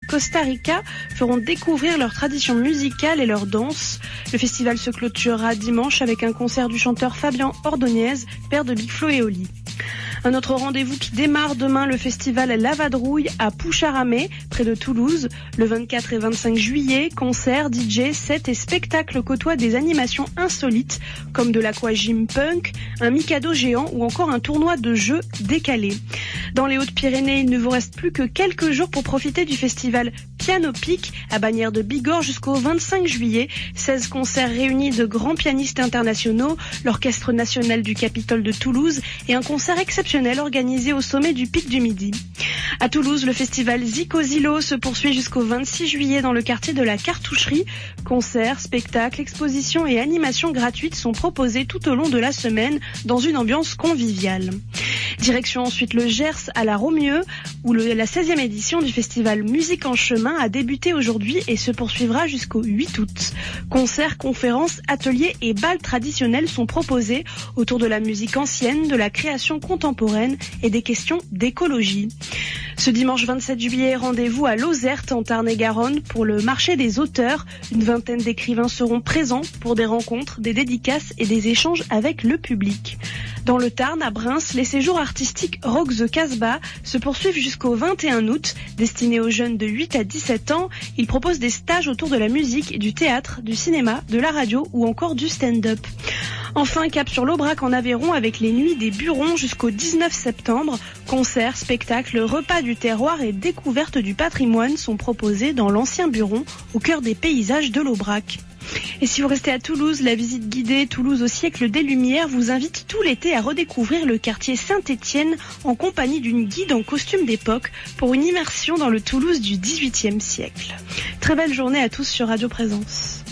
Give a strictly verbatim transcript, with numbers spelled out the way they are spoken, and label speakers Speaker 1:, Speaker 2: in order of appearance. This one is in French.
Speaker 1: Costa Rica feront découvrir leur tradition musicale et leur danse. Le festival se clôturera dimanche avec un concert du chanteur Fabian Ordonez, père de Big Flo et Oli. Un autre rendez-vous qui démarre demain, le festival La Vadrouille à Poucharamé, près de Toulouse. Le vingt-quatre et vingt-cinq juillet, concerts, D J, sets et spectacles côtoient des animations insolites, comme de l'aquagym punk, un mikado géant ou encore un tournoi de jeux décalé. Dans les Hautes-Pyrénées, il ne vous reste plus que quelques jours pour profiter du festival Piano Pic à Bagnères de Bigorre jusqu'au vingt-cinq juillet. seize concerts réunis de grands pianistes internationaux, l'Orchestre national du Capitole de Toulouse et un concert exceptionnel organisé au sommet du Pic du Midi. À Toulouse, le festival Zico Zilo se poursuit jusqu'au vingt-six juillet dans le quartier de la Cartoucherie. Concerts, spectacles, expositions et animations gratuites sont proposés tout au long de la semaine dans une ambiance conviviale. Direction ensuite le Gers à la Romieux, où le, la seizième édition du festival Musique en Chemin a débuté aujourd'hui et se poursuivra jusqu'au huit août. Concerts, conférences, ateliers et bals traditionnels sont proposés autour de la musique ancienne, de la création contemporaine et des questions d'écologie. Ce dimanche vingt-sept juillet, rendez-vous à Lozerte en Tarn-et-Garonne pour le marché des auteurs. Une vingtaine d'écrivains seront présents pour des rencontres, des dédicaces et des échanges avec le public. Dans le Tarn, à Reims, les séjours artistiques Rock the Casbah se poursuivent jusqu'au vingt et un août. Destinés aux jeunes de huit à dix-sept ans, ils proposent des stages autour de la musique, du théâtre, du cinéma, de la radio ou encore du stand-up. Enfin, cap sur l'Aubrac en Aveyron avec les nuits des Burons jusqu'au dix-neuf septembre. Concerts, spectacles, repas du terroir et découvertes du patrimoine sont proposés dans l'ancien Buron, au cœur des paysages de l'Aubrac. Et si vous restez à Toulouse, la visite guidée Toulouse au siècle des Lumières vous invite tout l'été à redécouvrir le quartier Saint-Étienne en compagnie d'une guide en costume d'époque pour une immersion dans le Toulouse du dix-huitième siècle. Très belle journée à tous sur Radio Présence.